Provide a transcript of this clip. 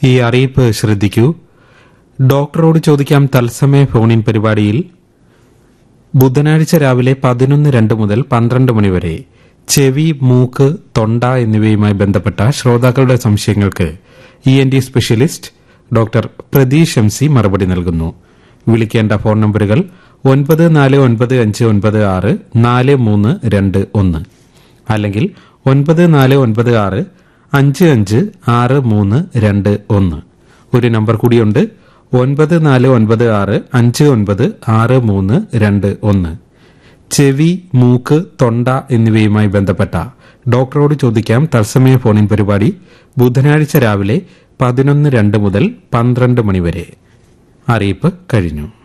ഈ അറിയിപ്പ് ശ്രദ്ധിക്കൂ. ഡോക്ടറോട് ചോദിക്കാം തത്സമയ ഫോണിൻ പരിപാടിയിൽ ബുധനാഴ്ച രാവിലെ 11:02 മുതൽ 12 മണിവരെ ചെവി, മൂക്ക്, തൊണ്ട എന്നിവയുമായി ബന്ധപ്പെട്ട ശ്രോതാക്കളുടെ സംശയങ്ങൾക്ക് ENT specialist doctor Pratheesh MC മറുപടി നൽകുന്നു. വിളിക്കേണ്ട ഫോൺ നമ്പറുകൾ 9495964321 അല്ലെങ്കിൽ 9496556321. ഒരു നമ്പർ കൂടിയുണ്ട്, 9496596321. ചെവി, മൂക്ക്, തൊണ്ട എന്നിവയുമായി ബന്ധപ്പെട്ട ഡോക്ടറോട് ചോദിക്കാം തത്സമയ ഫോണിൻ പരിപാടി ബുധനാഴ്ച രാവിലെ 11:02 മുതൽ 12 മണിവരെ. അറിയിപ്പ് കഴിഞ്ഞു.